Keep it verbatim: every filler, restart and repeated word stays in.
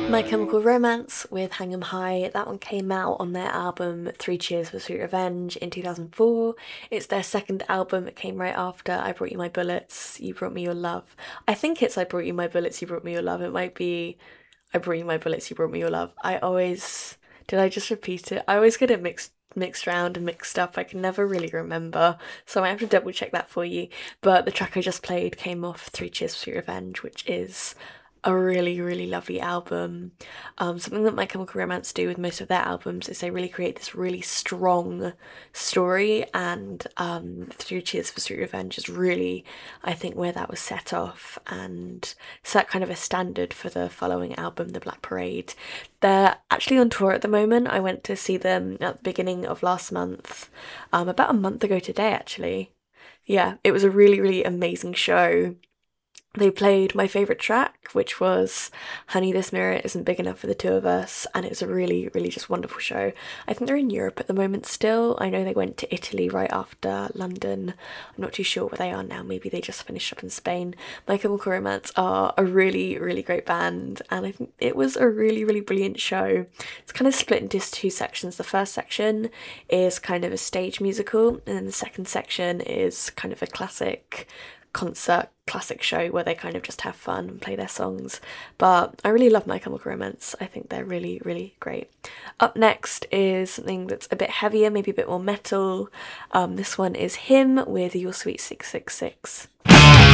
My Chemical Romance with Hang 'em High. That one came out on their album Three Cheers for Sweet Revenge in two thousand four. It's their second album. It came right after I Brought You My Bullets, You Brought Me Your Love. I think it's I Brought You My Bullets, You Brought Me Your Love. It might be I Brought You My Bullets, You Brought Me Your Love. I always did I just repeat it? I always get it mixed mixed around and mixed up. I can never really remember. So I have to double check that for you. But the track I just played came off Three Cheers for Sweet Revenge, which is a really, really lovely album. Um, something that My Chemical Romance do with most of their albums is they really create this really strong story, and um, Three Cheers for Sweet Revenge is really, I think, where that was set off and set kind of a standard for the following album, The Black Parade. They're actually on tour at the moment. I went to see them at the beginning of last month, um, about a month ago today, actually. Yeah, it was a really, really amazing show. They played my favourite track, which was Honey, This Mirror Isn't Big Enough for the Two of Us, and it was a really, really just wonderful show. I think they're in Europe at the moment still. I know they went to Italy right after London. I'm not too sure where they are now. Maybe they just finished up in Spain. My Chemical Romance are a really, really great band, and I think it was a really, really brilliant show. It's kind of split into two sections. The first section is kind of a stage musical, and then the second section is kind of a classic concert classic show where they kind of just have fun and play their songs. But I really love My Chemical Romance. I think they're really, really great. Up next is something that's a bit heavier, maybe a bit more metal. Um, this one is Him with Your Sweet six six six.